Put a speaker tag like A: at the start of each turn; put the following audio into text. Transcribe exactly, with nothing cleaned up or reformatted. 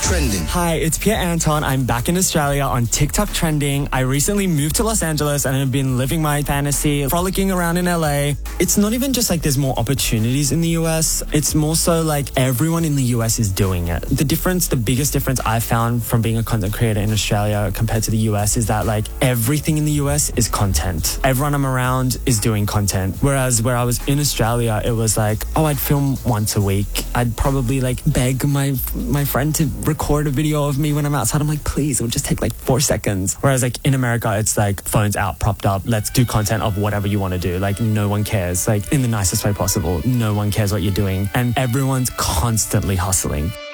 A: Trending.
B: Hi, it's Pierre Anton. I'm back in Australia on TikTok Trending. I recently moved to Los Angeles and have been living my fantasy, frolicking around in L A. It's not even just like there's more opportunities in the U S. It's more so like everyone in the U S is doing it. The difference, the biggest difference I found from being a content creator in Australia compared to the U S is that like everything in the U S is content. Everyone I'm around is doing content. Whereas where I was in Australia, it was like, oh, I'd film once a week. I'd probably like beg my my friend to record a video of me when I'm outside. I'm like, please, it would just take like four seconds. Whereas like in America, it's like phones out, propped up. Let's do content of whatever you want to do. Like no one cares, like in the nicest way possible. No one cares what you're doing. And everyone's constantly hustling.